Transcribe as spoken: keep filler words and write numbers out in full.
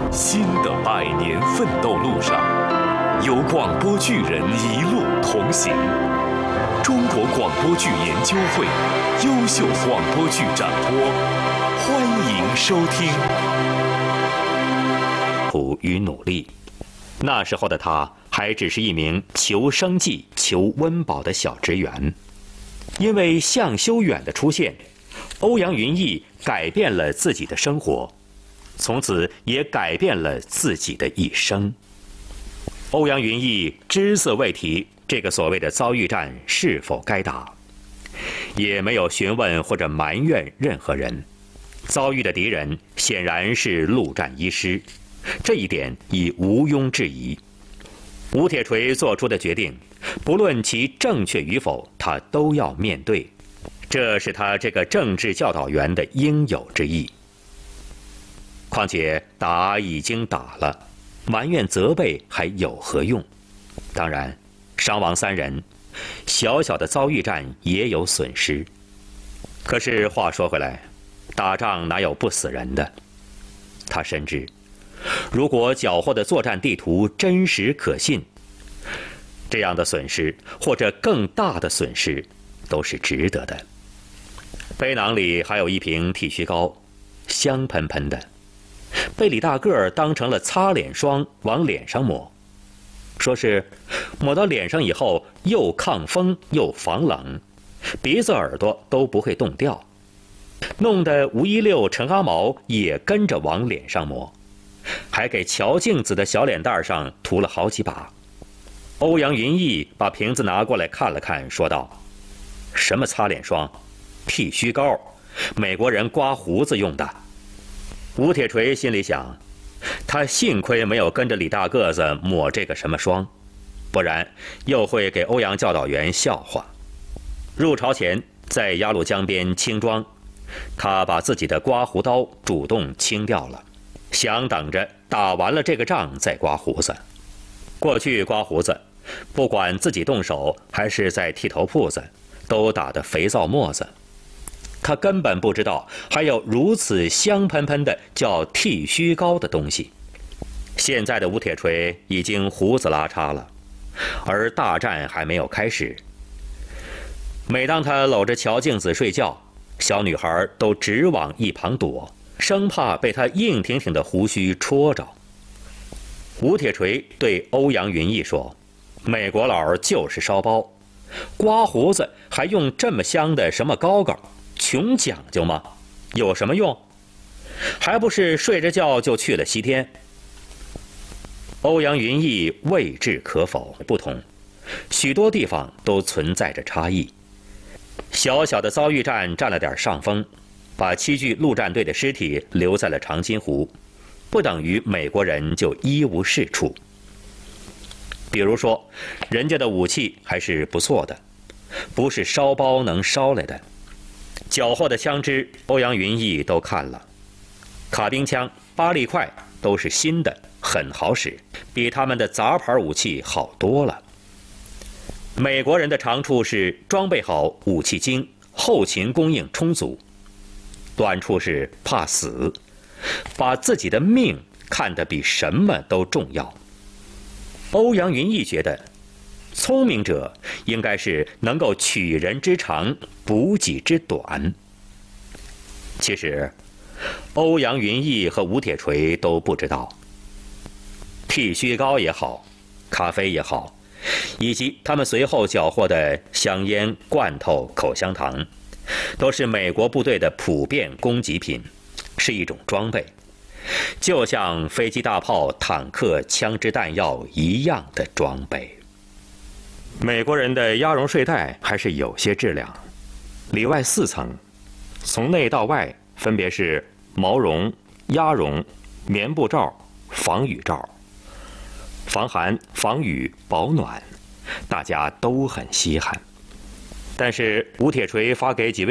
新的百年奋斗路上，有广播剧人一路同行。中国广播剧研究会优秀广播剧展播，欢迎收听。 苦与努力，那时候的他还只是一名求生计、求温饱的小职员。因为向修远的出现，欧阳云逸改变了自己的生活，从此也改变了自己的一生。欧阳云逸只字未提这个所谓的遭遇战是否该打，也没有询问或者埋怨任何人。遭遇的敌人显然是陆战一师，这一点已毋庸置疑。吴铁锤做出的决定，不论其正确与否，他都要面对，这是他这个政治教导员的应有之义。况且打已经打了，埋怨责备还有何用？当然，伤亡三人，小小的遭遇战也有损失。可是话说回来，打仗哪有不死人的？他深知，如果缴获的作战地图真实可信，这样的损失或者更大的损失都是值得的。背囊里还有一瓶剃须膏，香喷喷的，被李大个当成了擦脸霜往脸上抹，说是抹到脸上以后又抗风又防冷，鼻子耳朵都不会冻掉，弄得吴一六、陈阿毛也跟着往脸上抹，还给乔静子的小脸蛋上涂了好几把。欧阳云逸把瓶子拿过来看了看，说道：“什么擦脸霜？剃须膏，美国人刮胡子用的。”吴铁锤心里想，他幸亏没有跟着李大个子抹这个什么霜，不然又会给欧阳教导员笑话。入朝前，在鸭绿江边清庄，他把自己的刮胡刀主动清掉了，想等着打完了这个仗再刮胡子。过去刮胡子，不管自己动手还是在剃头铺子，都打得肥皂沫子。他根本不知道还有如此香喷喷的叫剃须膏的东西。现在的吴铁锤已经胡子拉碴了，而大战还没有开始。每当他搂着乔静子睡觉，小女孩都直往一旁躲，生怕被他硬挺挺的胡须戳着。吴铁锤对欧阳云逸说：“美国佬就是烧包，刮胡子还用这么香的什么膏膏，穷讲究吗？有什么用？还不是睡着觉就去了西天。”欧阳云逸未置可否，不同，许多地方都存在着差异。小小的遭遇战占了点上风，把七具陆战队的尸体留在了长津湖，不等于美国人就一无是处。比如说，人家的武器还是不错的，不是烧包能烧来的。缴获的枪支，欧阳云逸都看了，卡宾枪、巴利块都是新的，很好使，比他们的杂牌武器好多了。美国人的长处是装备好，武器精，后勤供应充足；短处是怕死，把自己的命看得比什么都重要。欧阳云逸觉得，聪明者应该是能够取人之长，补己之短。其实，欧阳云逸和吴铁锤都不知道，剃须膏也好，咖啡也好，以及他们随后缴获的香烟、罐头、口香糖，都是美国部队的普遍供给品，是一种装备，就像飞机、大炮、坦克、枪支弹药一样的装备。美国人的鸭绒睡袋还是有些质量，里外四层，从内到外分别是毛绒、鸭绒、棉布罩、防雨罩，防寒、防雨、保暖，大家都很稀罕。但是吴铁锤发给几位